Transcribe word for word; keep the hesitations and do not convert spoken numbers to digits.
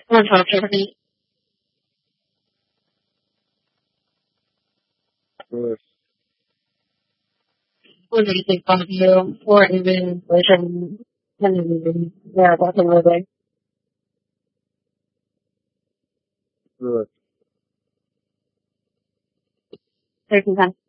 Want to talk to me? Good. What do you think of you? Or even version ten yeah, that's another day. Good. Taking time.